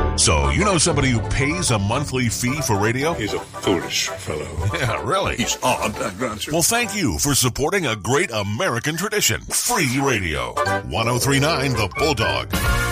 So, you know somebody who pays a monthly fee for radio? He's a foolish fellow. Yeah, really? He's odd, that Grancher. Well, thank you for supporting a great American tradition. Free radio. 1039 The Bulldog.